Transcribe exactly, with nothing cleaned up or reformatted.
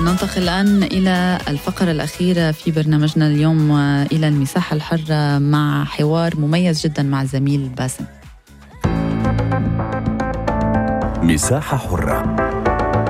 ننتقل الآن إلى الفقرة الأخيرة في برنامجنا اليوم، إلى المساحة الحرة مع حوار مميز جدا مع الزميل باسم. مساحة حرة